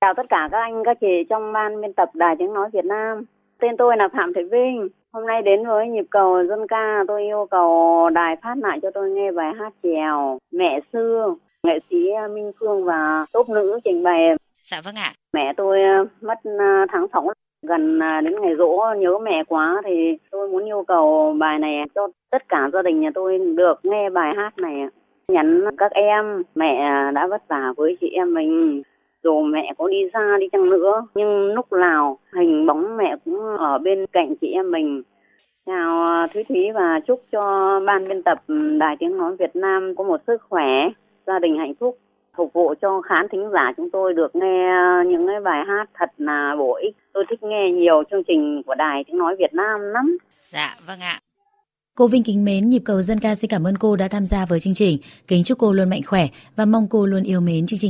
Chào tất cả các anh, các chị trong ban biên tập Đài Tiếng Nói Việt Nam. Tên tôi là Phạm Thị Vinh. Hôm nay đến với nhịp cầu dân ca, tôi yêu cầu đài phát lại cho tôi nghe bài hát chèo Mẹ xưa, nghệ sĩ Minh Phương và tốp nữ trình bày. Dạ vâng ạ. Mẹ tôi mất tháng 6, gần đến ngày giỗ, nhớ mẹ quá thì tôi muốn yêu cầu bài này cho tất cả gia đình nhà tôi được nghe bài hát này. Nhắn các em, mẹ đã vất vả với chị em mình. Dù mẹ có đi xa đi chăng nữa, nhưng lúc nào hình bóng mẹ cũng ở bên cạnh chị em mình. Chào Thúy Thúy và chúc cho ban biên tập Đài Tiếng Nói Việt Nam có một sức khỏe, gia đình hạnh phúc, phục vụ cho khán thính giả chúng tôi được nghe những cái bài hát thật là bổ ích. Tôi thích nghe nhiều chương trình của Đài Tiếng Nói Việt Nam lắm. Dạ vâng ạ. Cô Vinh kính mến, nhịp cầu dân ca xin cảm ơn cô đã tham gia với chương trình. Kính chúc cô luôn mạnh khỏe và mong cô luôn yêu mến chương trình.